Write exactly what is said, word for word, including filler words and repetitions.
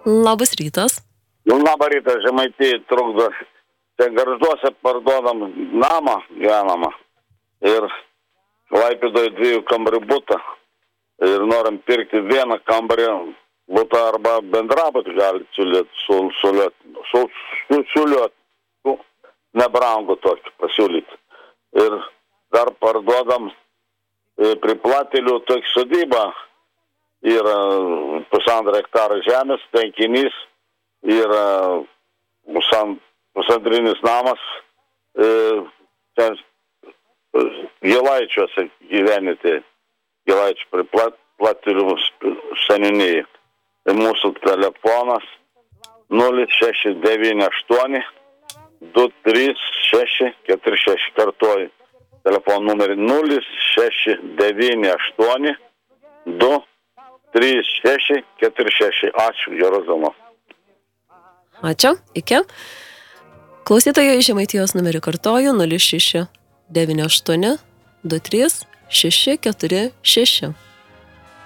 Labas rytas. Labą rytą, Žemaitijai trukdo. Tai Gargžduose parduodam namą gyvenamą ir Klaipėdoje dviejų kambarių butą. Ir norim pirkti vieną kambarį butą arba bendrabutį gali siūlėti, siūlioti, siūlioti, nebrangu tokį pasiūlyti. Ir dar parduodam prie Platelių tokį sodybą, yra pusantro hektaro žemės, tenkinys, yra pusant, pusandrinis namas, e, ten Gilaičiuose gyvenite, Gilaičių prie plat, Platelių seniūnijai. Tai mūsų telefonas nulis šeši devyni aštuoni du trys šeši keturi šeši, kartuoju. Telefonų numerį nulis šeši devyni aštuoni du trys šeši keturi šeši. Ačiū, geros dienos. Ačiū, iki. Klausytojai Žemaitijos numerį kartoju nulis šeši devyni aštuoni du trys šeši keturi šeši.